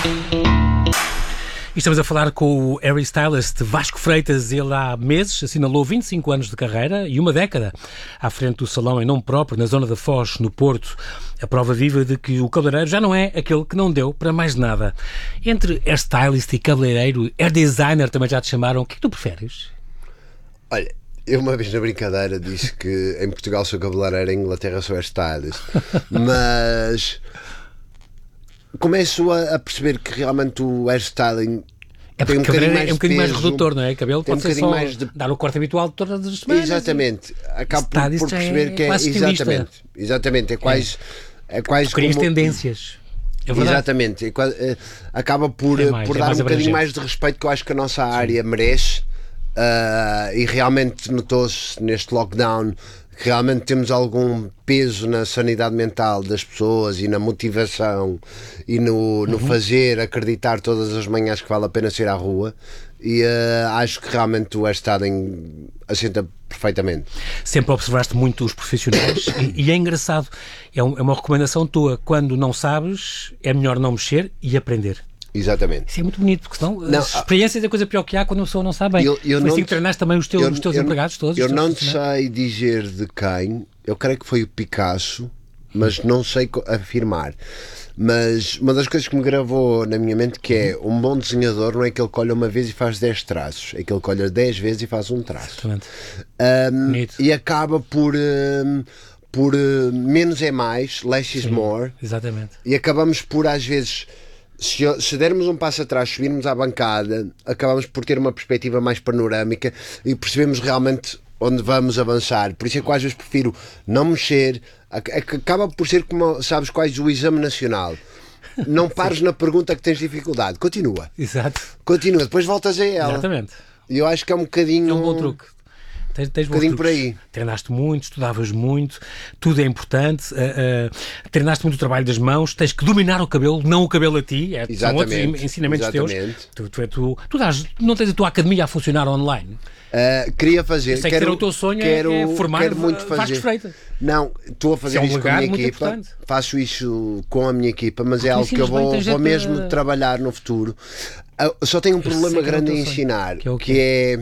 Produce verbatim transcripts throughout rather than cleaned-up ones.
E estamos a falar com o Harry Stylist Vasco Freitas. Ele há meses assinalou vinte e cinco anos de carreira e uma década à frente do salão em nome próprio, na zona da Foz, no Porto. A prova viva de que o cabeleireiro já não é aquele que não deu para mais nada. Entre hairstylist e cabeleireiro, hair designer também já te chamaram. O que é que tu preferes? Olha, eu uma vez na brincadeira disse que em Portugal sou cabeleireiro, em Inglaterra sou hairstylist. Mas começo a, a perceber que realmente o hairstyling é tem um bocadinho mais, é um bocadinho mais peso, redutor, não é? Cabelo pode um ser só mais de... dar o corte habitual de todas as semanas. Exatamente. Acabo por, por perceber é que é exatamente, exatamente, é quase é, é quase tu crias como... tendências. É exatamente. É, acaba por, é mais, por é dar mais um bocadinho abrangente. mais de respeito que eu acho que a nossa área Sim. merece. Uh, e realmente notou-se neste lockdown que realmente temos algum peso na sanidade mental das pessoas e na motivação e no, no uhum. fazer acreditar todas as manhãs que vale a pena sair à rua, e uh, acho que realmente o hairstyling assenta perfeitamente. Sempre observaste muito os profissionais e, e é engraçado, é, um, é uma recomendação tua: quando não sabes é melhor não mexer e aprender. Exatamente. Isso é muito bonito, porque senão não, as experiências é a coisa pior que há quando a pessoa não sabe bem. Eu, eu foi assim que treinaste também os teus, eu, os teus eu, empregados todos? Eu não sei dizer de quem, eu creio que foi o Picasso, mas não sei afirmar. Mas uma das coisas que me gravou na minha mente que é: um bom desenhador não é aquele que olha uma vez e faz dez traços, é aquele que olha dez vezes e faz um traço. Um, e acaba por... Um, por uh, menos é mais, less is Sim, more. Exatamente. E acabamos por, às vezes... Se, se dermos um passo atrás, subirmos à bancada, acabamos por ter uma perspectiva mais panorâmica e percebemos realmente onde vamos avançar. Por isso é que eu às vezes prefiro não mexer. Acaba por ser como, sabes, quase o exame nacional. Não pares na pergunta que tens dificuldade. Continua. Exato. Continua, depois voltas a ela. Exatamente. E eu acho que é um bocadinho... É um bom truque. Tens, tens um bocadinho por aí. Treinaste muito, estudavas muito, tudo é importante. Uh, uh, treinaste muito o trabalho das mãos, tens que dominar o cabelo, não o cabelo a ti. É, são outros ensinamentos Exatamente. teus. Tu, tu, tu, tu dás, não tens a tua academia a funcionar online? Uh, queria fazer. Eu sei quero, que o teu sonho quero, é formar quero muito fazer. Vasco Freitas. Não, estou a fazer isso, isso é um com a minha equipa. Importante. Faço isso com a minha equipa, mas Porque é algo que eu vou, bem, vou mesmo para... trabalhar no futuro. Eu só tenho um eu problema grande a ensinar, que é, que é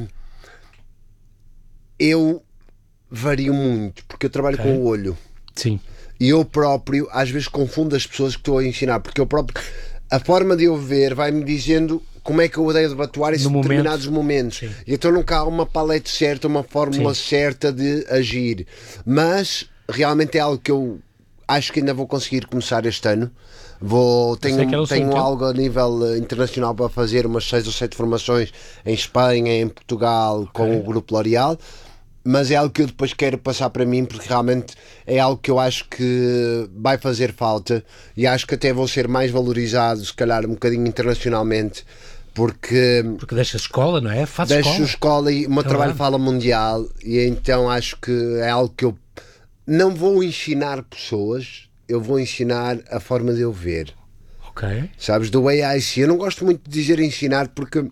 eu vario muito, porque eu trabalho okay. com o olho. Sim. E eu próprio às vezes confundo as pessoas que estou a ensinar, porque eu próprio, a forma de eu ver vai-me dizendo como é que eu odeio de atuar em determinados momentos. Sim. E então nunca há uma palete certa, uma fórmula Sim. certa de agir. Mas realmente é algo que eu acho que ainda vou conseguir começar este ano. Vou, tenho tenho algo a nível internacional para fazer, umas seis ou sete formações em Espanha, em Portugal, okay. com o Grupo L'Oréal. Mas é algo que eu depois quero passar para mim, porque realmente é algo que eu acho que vai fazer falta e acho que até vou ser mais valorizado, se calhar um bocadinho internacionalmente, porque... Porque deixas escola, não é? Fazes deixo escola. escola e o meu é trabalho verdade. Fala mundial, e então acho que é algo que eu não vou ensinar pessoas, eu vou ensinar a forma de eu ver. Ok. Sabes, do way I see. Eu não gosto muito de dizer ensinar, porque...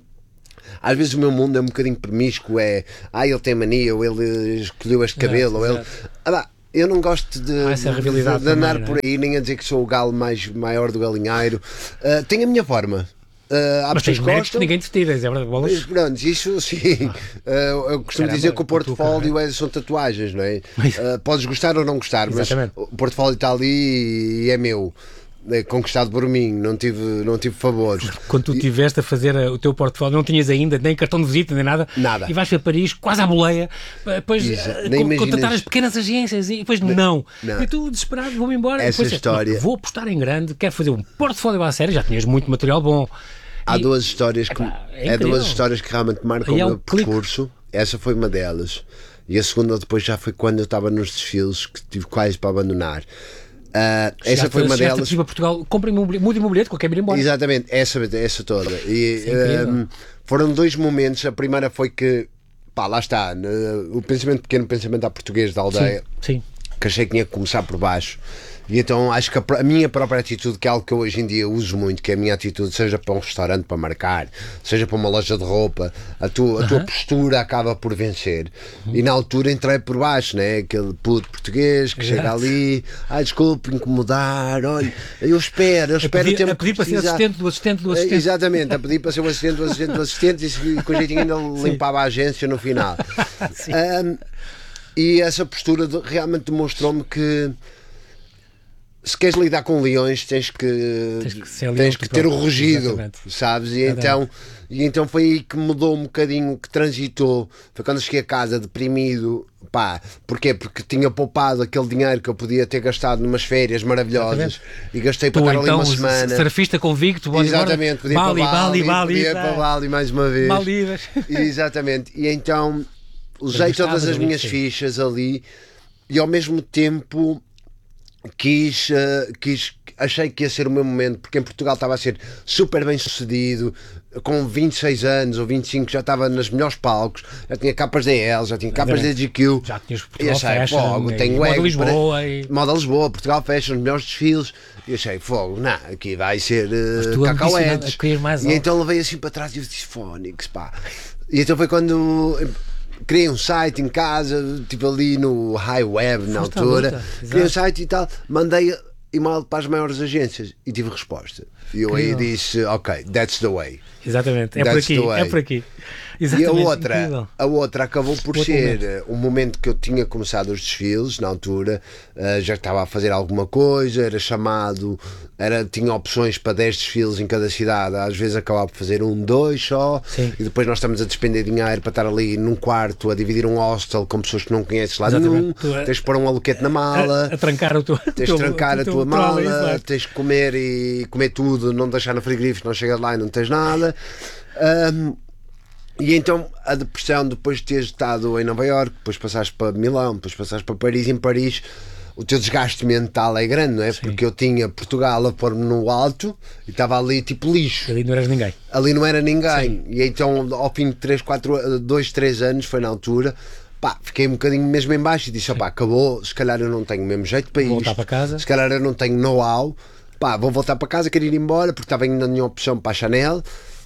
às vezes o meu mundo é um bocadinho promíscuo, é ah, ele tem mania, ou ele escolheu este cabelo, ou ele... Ah, bah, eu não gosto de, ah, de, de, de andar também, por aí, nem a dizer que sou o galo mais maior do galinheiro. Uh, tenho a minha forma. Uh, Mas tens méritos que ninguém te tira, é verdade? Mas, pronto, isso sim. Uh, eu costumo Caramba, dizer que o portfólio é, são tatuagens, não é? Uh, podes gostar ou não gostar, Exatamente. Mas o portfólio está ali e é meu. É conquistado por mim, não tive, não tive favores. Quando tu estiveste a fazer o teu portfólio, não tinhas ainda nem cartão de visita, nem nada, nada. E vais para Paris, quase à boleia, depois uh, contratar as pequenas agências e depois não. não. E tu, desesperado, vou-me embora. Essa depois, história... vou apostar em grande, quero fazer um portfólio à série, já tinhas muito material bom. Há e... duas histórias que, é, é duas histórias que realmente marcam e o é meu um percurso. Clique. Essa foi uma delas. E a segunda depois já foi quando eu estava nos desfiles, que tive quase para abandonar. Uh, essa foi uma delas. Para Portugal, compra mude o bilhete, qualquer ir embora. Exatamente, essa, essa toda. E, um, foram dois momentos. A primeira foi que, pá, lá está, uh, o pensamento pequeno, o pensamento à português da aldeia, sim, sim. que achei que tinha que começar por baixo. E então acho que a, a minha própria atitude, que é algo que eu hoje em dia uso muito, que é a minha atitude, seja para um restaurante para marcar, seja para uma loja de roupa, a tua, a tua uh-huh. postura acaba por vencer. Uh-huh. E na altura entrei por baixo, né? Aquele puto português que Exato. chega ali, ai, desculpe incomodar, olha, eu espero, eu espero a pedir, o tempo a pedir para ser assistente do assistente do assistente. Exatamente, a pedir para ser o assistente do assistente do assistente e com jeitinho ainda limpava a agência no final. um, e essa postura de, realmente demonstrou-me que se queres lidar com leões tens que, tens que, tens que ter o rugido, Exatamente. sabes? E então, e então foi aí que mudou um bocadinho, que transitou. Foi quando cheguei a casa deprimido. Pá, porquê? Porque tinha poupado aquele dinheiro que eu podia ter gastado numas férias maravilhosas. Exatamente. E gastei para tu, estar então, ali uma semana. Surfista convicto, exatamente, podia Bali, para Bali, Bali, Bali, podia para Bali mais uma vez. Maldivas. Exatamente. E então usei todas as minhas fichas ali e ao mesmo tempo quis, uh, quis, achei que ia ser o meu momento, porque em Portugal estava a ser super bem sucedido, com vinte e seis anos ou vinte e cinco já estava nos melhores palcos, já tinha capas da E L, já tinha capas da G Q, já tinhas Portugal achei, Fashion, fogo, tenho Moda Lisboa, para, e... Moda Lisboa, Portugal Fashion, os melhores desfiles, e achei, fogo, não, aqui vai ser uh, cacauetes, e então levei assim para trás e eu disse, Fónix, pá, e então foi quando criei um site em casa, tipo ali no High Web na Foste altura, criei um site e tal, mandei e-mail para as maiores agências e tive resposta. E eu aí disse, ok, that's the way. Exatamente, é that's por aqui, é por aqui. Exatamente, e a outra, a outra acabou por Outro ser momento. um momento que eu tinha começado os desfiles na altura, uh, já estava a fazer alguma coisa, era chamado, era, tinha opções para dez desfiles em cada cidade, às vezes acabava por fazer um, dois só, Sim. e depois nós estamos a despender dinheiro para estar ali num quarto a dividir um hostel com pessoas que não conheces lá nenhum, é, tens de pôr um aluquete na mala, a, a trancar o teu, tens de trancar a tua mala, trola, tens de comer e comer tudo, não deixar no frigorífico, não chegas lá e não tens nada. Um, E então a depressão, depois de teres estado em Nova Iorque, depois passaste para Milão, depois passaste para Paris, em Paris o teu desgaste mental é grande, não é? Sim. Porque eu tinha Portugal a pôr-me no alto e estava ali tipo lixo. Ali não eras ninguém. Ali não era ninguém. Sim. E então ao fim de três, quatro, dois, três anos, foi na altura, pá, fiquei um bocadinho mesmo em baixo e disse, opá, acabou, se calhar eu não tenho o mesmo jeito para isto. Voltar para casa. Se calhar eu não tenho know-how, pá, vou voltar para casa, quero ir embora, porque estava ainda nenhuma opção para a Chanel.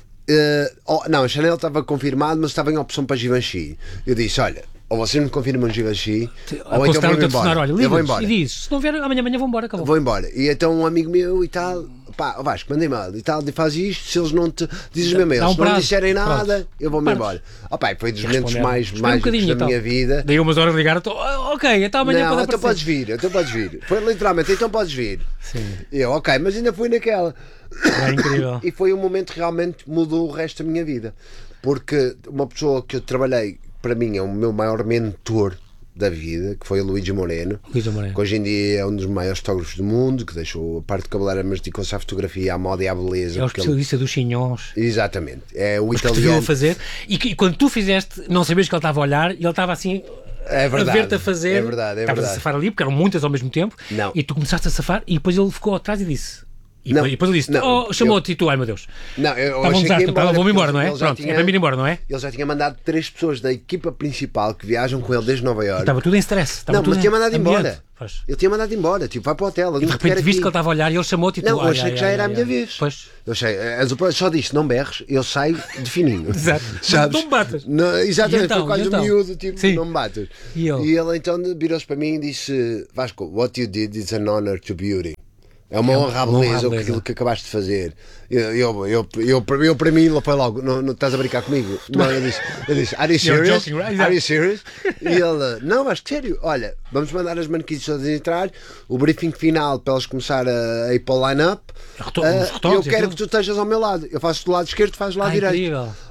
Uh, oh, não, a Chanel estava confirmado, mas estava em opção para Givenchy. Eu disse, olha, ou vocês me confirmam Givenchy, ou então vou embora. Olha, eu vou embora. E diz, se não vier amanhã, amanhã vou embora, acabou. Vou embora. E então um amigo meu e tal, pá, Vasco, mandei mal e tal, e faz isto, se eles não te dizes mesmo, eles um não disserem nada, Pronto. eu vou-me embora. Oh, pá, foi dos momentos mais mágicos um da então. minha vida. Daí umas horas de ligar, tô, ok, então amanhã não, pode então podes vir, então podes vir. Foi literalmente, então podes vir. Sim. E eu, ok, mas ainda fui naquela. É incrível. E foi um momento que realmente mudou o resto da minha vida, porque uma pessoa que eu trabalhei, para mim é o meu maior mentor da vida, que foi o Luigi Moreno, Luigi Moreno, que hoje em dia é um dos maiores fotógrafos do mundo, que deixou a parte de cabeleira, mas dedicou-se à fotografia, à moda e à beleza. É o especialista ele... dos chinhões. Exatamente, é o Os italiano. Que te a fazer, e, que, e quando tu fizeste, não sabias que ele estava a olhar, e ele estava assim... É verdade, a ver-te a fazer, é verdade, é estavas verdade. a safar ali, porque eram muitas ao mesmo tempo, não. e tu começaste a safar, e depois ele ficou atrás e disse... E não, depois ele disse, não, oh, chamou-te eu... e tu, ai meu Deus. Não, eu, tá, vamos embora, tá, vou-me embora, não é? Pronto, tinha, é para mim ir embora, não é? Ele já tinha mandado três pessoas da equipa principal que viajam com ele desde Nova Iorque. Estava tudo em stress. Não, mas tinha mandado ambiente. embora. Pois. Ele tinha mandado embora, tipo, vai para o hotel. E de repente viste que ele estava a olhar e ele chamou-te e tu... Não, eu ai, achei ai, que já ai, era ai, a minha ai. vez. Pois. Eu achei, só disse, não berres, eu saio de fininho. Exato. Sabes? Não me batas. Não, exatamente, então, foi quase então? um miúdo, tipo, Sim. não me batas. E ele? E ele então virou-se para mim e disse, Vasco, what you did is an honor to beauty. É uma é honra à beleza aquilo que acabaste de fazer. Eu, eu, eu, eu, eu, eu para mim, ele foi logo, não, não estás a brincar comigo? Não, eu disse, eu disse, are you serious? Joking, right? Are you serious? E ele, não, mas sério, olha, vamos mandar as manequins todas entrar, o briefing final para eles começar a ir para o line-up. Uh, eu quero que tu estejas ao meu lado. Eu faço do lado esquerdo, tu fazes do lado ah, direito. Incrível.